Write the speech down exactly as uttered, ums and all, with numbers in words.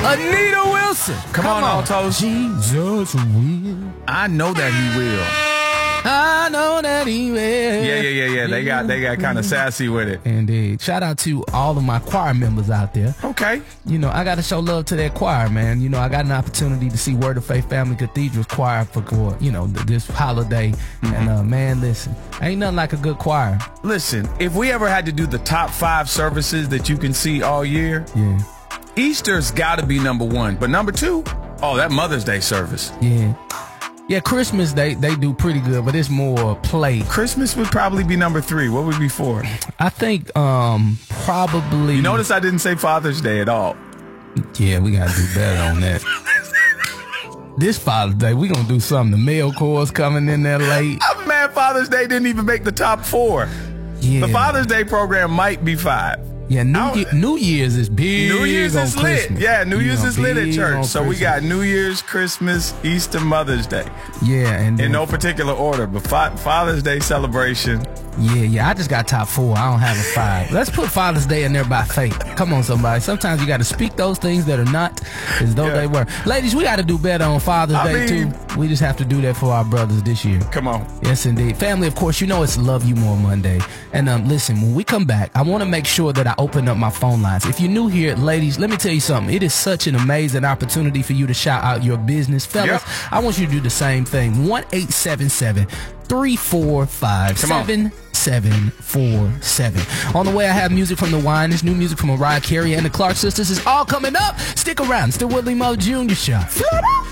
Anita Wilson. Come, Come on, on, Altos. Jesus will. I know that he will. I know that he will. Yeah, yeah, yeah, yeah. They got they got kind of sassy with it. Indeed. Shout out to all of my choir members out there. Okay. You know, I got to show love to that choir, man. You know, I got an opportunity to see Word of Faith Family Cathedral's choir for, for you know, this holiday. Mm-hmm. And, uh, man, listen, ain't nothing like a good choir. Listen, if we ever had to do the top five services that you can see all year, yeah, Easter's got to be number one. But number two, oh, that Mother's Day service. Yeah. Yeah, Christmas, they, they do pretty good, but it's more play. Christmas would probably be number three. What would be four? I think um, probably... You notice I didn't say Father's Day at all. Yeah, we got to do better on that. This Father's Day, we going to do something. The mail corps coming in there late. I'm mad Father's Day didn't even make the top four. Yeah. The Father's Day program might be five. Yeah, New, Year, New Year's is big. New Year's on is Christmas. lit. Yeah, New you Year's know, is lit at church. So Christmas. we got New Year's, Christmas, Easter, Mother's Day. Yeah, and then, in no particular order, but fa- Father's Day celebration. Yeah, yeah. I just got top four. I don't have a five. Let's put Father's Day in there by faith. Come on, somebody. Sometimes you got to speak those things that are not as though yeah. they were. Ladies, we got to do better on Father's I Day mean, too. We just have to do that for our brothers this year. Come on. Yes, indeed. Family, of course, you know it's Love You More Monday. And um, listen, when we come back, I want to make sure that I open up my phone lines. If you're new here, ladies, let me tell you something. It is such an amazing opportunity for you to shout out your business. Fellas, yep. I want you to do the same thing. one eight seven seven three four five seven seven four seven. On the way, I have music from The Winans, new music from Mariah Carey and the Clark Sisters. Is all coming up. Stick around. It's the Willie Moe Junior Show.